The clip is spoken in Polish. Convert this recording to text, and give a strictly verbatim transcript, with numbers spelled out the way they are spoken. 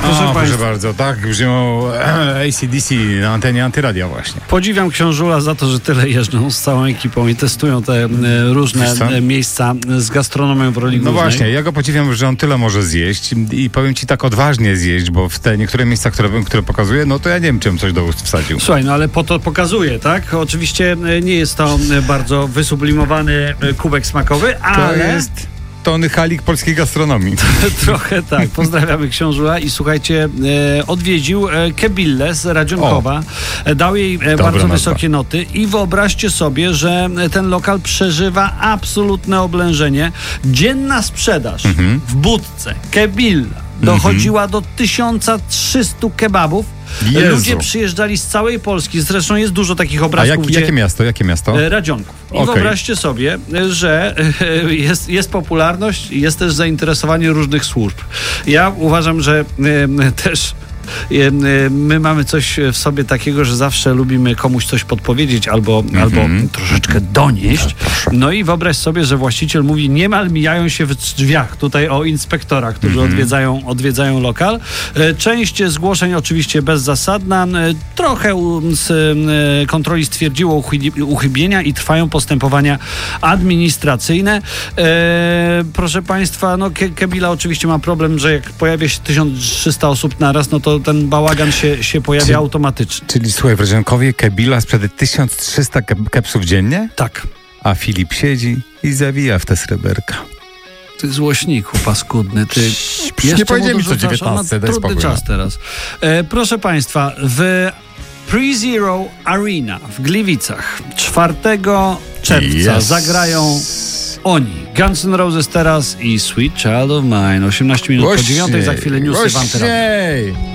Proszę no, państwa. proszę bardzo, tak brzmią A C D C na antenie Antyradia właśnie. Podziwiam książula za to, że tyle jeżdżą z całą ekipą i testują te e, różne e, miejsca z gastronomią w roli No głównej. właśnie, ja go podziwiam, że on tyle może zjeść i powiem ci tak odważnie zjeść, bo w te niektóre miejsca, które, które pokazuje, no to ja nie wiem, czym coś do ust wsadził. Słuchaj, no ale po to pokazuje, tak? Oczywiście e, nie jest to e, bardzo wysublimowany e, kubek smakowy, ale... To jest Tony Halik polskiej gastronomii. Trochę tak. Pozdrawiamy książula i słuchajcie, e, odwiedził e, Kebillę z Radzionkowa. E, dał jej e, bardzo nazwa. wysokie noty i wyobraźcie sobie, że ten lokal przeżywa absolutne oblężenie. Dzienna sprzedaż Mhm. w budce Kebilla dochodziła do tysiąc trzysta kebabów. Jezu. Ludzie przyjeżdżali z całej Polski. Zresztą jest dużo takich A obrazków, jak, gdzie... jakie miasto? Jakie miasto? E, Radzionków. I Okej. wyobraźcie sobie, że e, jest, jest popularność i jest też zainteresowanie różnych służb. Ja uważam, że e, też e, my mamy coś w sobie takiego, że zawsze lubimy komuś coś podpowiedzieć albo, Mhm. albo troszeczkę donieść. No i wyobraź sobie, że właściciel mówi, niemal mijają się w drzwiach tutaj o inspektorach, którzy Mhm. odwiedzają, odwiedzają lokal. E, Część zgłoszeń oczywiście bezzasadna. E, Trochę u- z e, kontroli stwierdziło uchybi- uchybienia i trwają postępowania administracyjne. E, proszę Państwa, no Ke- Kebilla oczywiście ma problem, że jak pojawia się tysiąc trzysta osób naraz, no to ten bałagan się, się pojawia Czy- automatycznie. Czyli słuchaj, w Radzionkowie Kebilla sprzeda tysiąc trzysta kep- kepsów dziennie, Tak. a Filip siedzi i zawija w te sreberka. Ty złośniku paskudny, ty nie jeszcze powiedzieli mu mi co dorzucasz, on ma dziewiętnaście, daj trudny spokój. czas teraz. E, proszę Państwa, w Pre-Zero Arena w Gliwicach czwartego czerwca Yes. zagrają oni. Guns N' Roses teraz i Sweet Child of Mine. osiemnaście minut po dziewiątej, za chwilę newsy w Antyradiu. Głośniej!